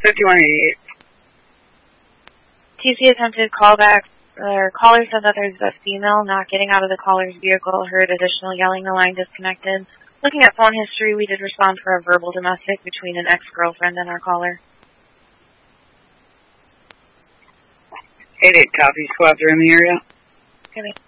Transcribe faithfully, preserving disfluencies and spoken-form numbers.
fifty-one eighty-eight. T C attempted callback. Or caller said that there's a female not getting out of the caller's vehicle, heard additional yelling, the line disconnected. Looking at phone history, we did respond for a verbal domestic between an ex-girlfriend and our caller. eight eight, copy. Squads are in the area. Okay.